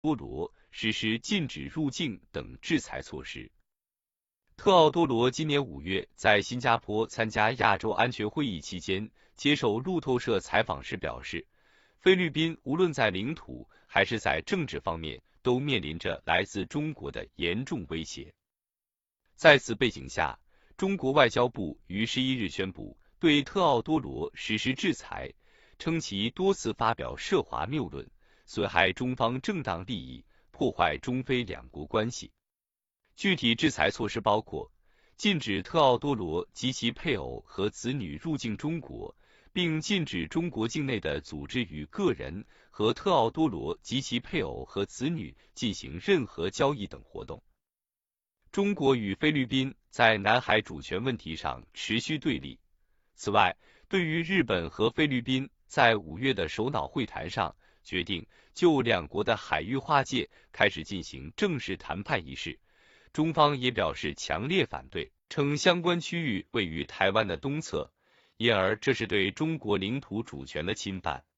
多罗实施禁止入境等制裁措施。特奥多罗今年5月在新加坡参加亚洲安全会议期间，接受路透社采访时表示，菲律宾无论在领土还是在政治方面，都面临着来自中国的严重威胁。在此背景下，中国外交部于11日宣布对特奥多罗实施制裁，称其多次发表涉华谬论，损害中方正当利益，破坏中菲两国关系。具体制裁措施包括禁止特奥多罗及其配偶和子女入境中国，并禁止中国境内的组织与个人和特奥多罗及其配偶和子女进行任何交易等活动。中国与菲律宾在南海主权问题上持续对立。此外，对于日本和菲律宾在5月的首脑会谈上决定就两国的海域划界开始进行正式谈判一事，中方也表示强烈反对，称相关区域位于台湾的东侧，因而这是对中国领土主权的侵犯。